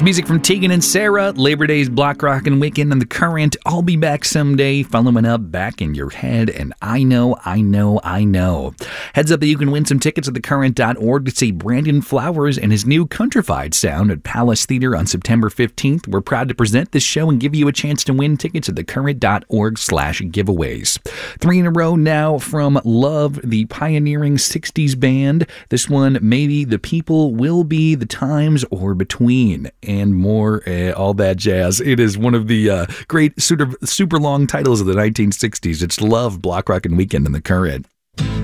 It's music from Tegan and Sara, Labor Day's Block Rockin' Weekend, and The Current. I'll Be Back Someday, following up Back in Your Head, and I Know. Heads up that you can win some tickets at thecurrent.org to see Brandon Flowers and his new Countrified sound at Palace Theater on September 15th. We're proud to present this show and give you a chance to win tickets at thecurrent.org/giveaways. 3 in a row now from Love, the pioneering 60s band. This one, Maybe the People Will Be the Times or Between, and more, all that jazz. It is one of the great super long titles of the 1960s. It's Love, Block Rockin' Weekend, and The Current.